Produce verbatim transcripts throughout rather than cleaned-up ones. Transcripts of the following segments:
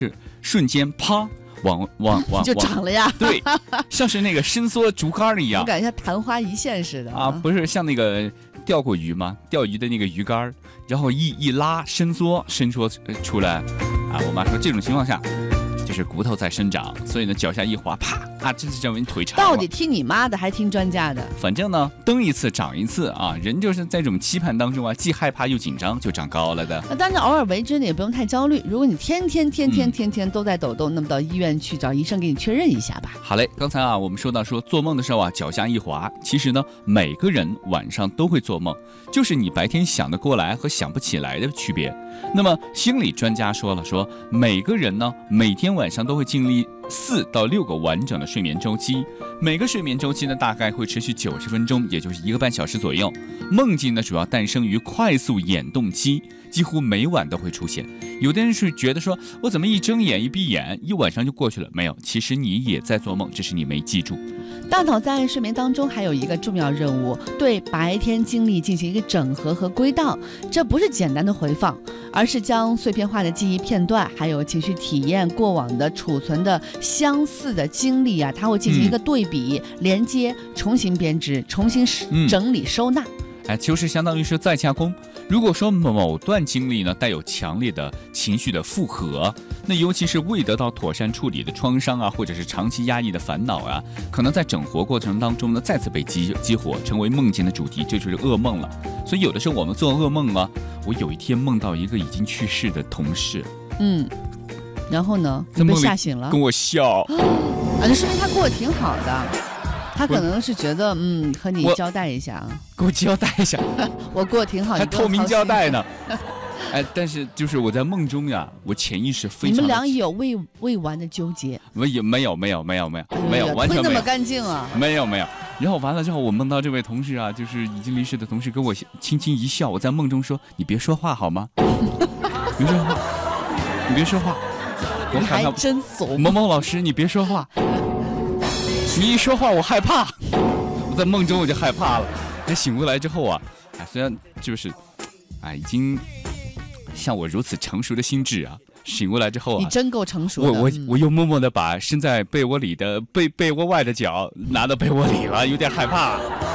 瞬间啪往往往就长了呀， 对，像是那个伸缩竹竿一样， 我感觉像昙花一现似的啊，不是像那个钓过鱼吗？钓鱼的那个鱼竿，然后一一拉伸缩伸缩出来，啊，我妈说这种情况下就是骨头在生长，所以呢脚下一滑，啪啊，这是认为你腿长了。 到底听你妈的还听专家的？ 反正呢，蹬一次长一次啊，人就是在这种期盼当中啊，既害怕又紧张，就长高了的。 那当然，偶尔为之呢，也不用太焦虑。如果你天天天天天天都在抖动，嗯、那么到医院去找医生给你确认一下吧。 好嘞，刚才啊，我们说到说做梦的时候啊，脚下一滑，其实呢，每个人晚上都会做梦，就是你白天想得过来和想不起来的区别。那么心理专家说了，说每个人呢，每天晚上都会经历四到六个完整的睡眠周期，每个睡眠周期呢大概会持续九十分钟，也就是一个半小时左右。梦境呢主要诞生于快速眼动期，几乎每晚都会出现。有的人是觉得说，我怎么一睁眼一闭眼一晚上就过去了？没有，其实你也在做梦，只是你没记住。 大脑在睡眠当中还有一个重要任务，对白天经历进行一个整合和归档。这不是简单的回放，而是将碎片化的记忆片段还有情绪体验过往的储存的相似的经历啊，它会进行一个对比、嗯、连接，重新编织，重新整理、嗯、收纳。 哎，就是相当于是再加工。如果说某段经历呢带有强烈的情绪的复合，那尤其是未得到妥善处理的创伤啊，或者是长期压抑的烦恼啊，可能在整活过程当中呢再次被激激活，成为梦境的主题，这就是噩梦了。所以有的时候我们做噩梦啊，我有一天梦到一个已经去世的同事， 嗯，然后呢，你被吓醒了， 跟我笑， 啊，就说明他过得挺好的。他可能是觉得，嗯，和你交代一下啊， 给我交代一下， 我过得挺好， 还透明交代呢。哎，但是就是我在梦中呀，我潜意识非常。 你们俩有未未完的纠结？ 没有，没有，没有，没有，没有，没有，完全没有。 会那么干净啊？ 没有，没有。然后完了之后，我梦到这位同事啊，就是已经离世的同事，跟我轻轻一笑。我在梦中说：“你别说话好吗？你别说话，你别说话。”我你还真怂。 某某老师，你别说话。你一说话我害怕，我在梦中我就害怕了。那醒过来之后啊，哎，虽然就是，哎，已经像我如此成熟的心智啊，醒过来之后啊， 你真够成熟的。 我我我又默默的把身在被窝里的被被窝外的脚拿到被窝里了，有点害怕。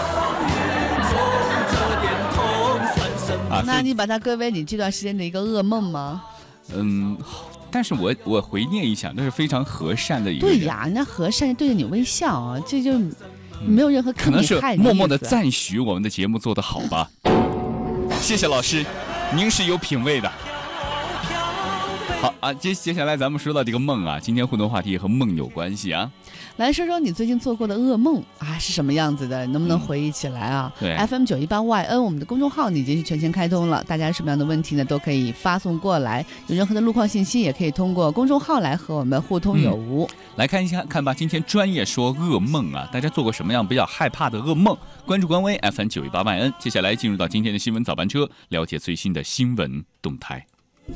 啊，那你把它归为你这段时间的一个噩梦吗？ 嗯。但是我我回念一下，那是非常和善的一个人。 对呀，那和善对着你微笑啊，这就没有任何可能是默默的赞许我们的节目做得好吧。谢谢老师，您是有品位的。好啊，接接下来咱们说到这个梦啊，今天互动话题和梦有关系啊。 来说说你最近做过的噩梦啊是什么样子的，能不能回忆起来啊？ 对 ，F M 九一八 Y N 我们的公众号已经是全线开通了，大家什么样的问题呢都可以发送过来，有任何的路况信息也可以通过公众号来和我们互通有无。嗯、 来看一下看吧，今天专业说噩梦啊，大家做过什么样比较害怕的噩梦？关注官微 F M 九一八 Y N， 接下来进入到今天的新闻早班车，了解最新的新闻动态。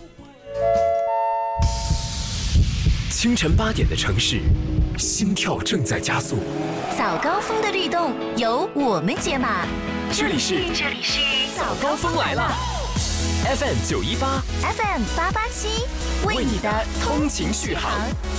清晨八点的城市，心跳正在加速。 早高峰的律动由我们解码。 这里是这里是早高峰来了 ，F M 九一八 ，F M 八八七，为你的通勤续航。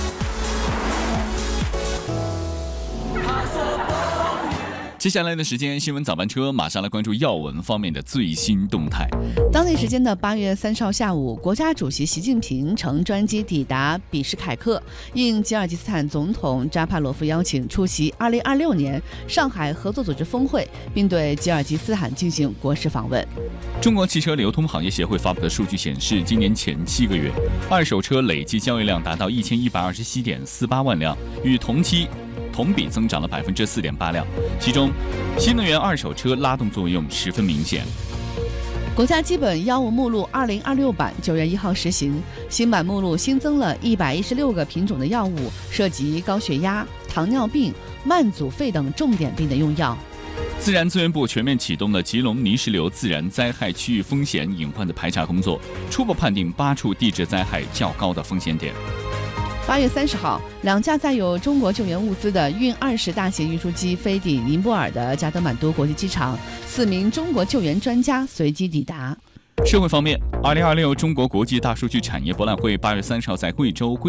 接下来的时间，新闻早班车马上来关注要闻方面的最新动态。 当地时间的八月三十号下午，国家主席习近平乘专机抵达比什凯克，应吉尔吉斯斯坦总统扎帕罗夫邀请，出席二零二六年上海合作组织峰会，并对吉尔吉斯斯坦进行国事访问。 中国汽车流通行业协会发布的数据显示，今年前七个月，二手车累计交易量达到一千一百二十七点四八万辆，与同期同比增长了百分之四点八辆，其中新能源二手车拉动作用十分明显。 国家基本药物目录二零二六版九月一号实行，新版目录新增了一百一十六个品种的药物，涉及高血压、糖尿病、慢阻肺等重点病的用药。 自然资源部全面启动了吉隆泥石流自然灾害区域风险隐患的排查工作，初步判定八处地质灾害较高的风险点。 八月三十号，两架载有中国救援物资的运二十大型运输机飞抵尼泊尔的加德满都国际机场，四名中国救援专家随机抵达。 社会方面，二零二六中国国际大数据产业博览会八月三十号在贵州贵